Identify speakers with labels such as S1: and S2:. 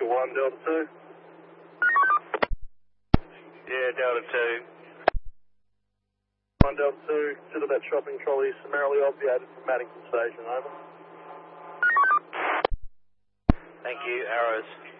S1: Oscar 1, Delta 2.
S2: Yeah, Delta 2.
S1: 1 Delta 2, consider that shopping trolley summarily obviated from Maddington Station, over.
S2: Thank you, Arrows.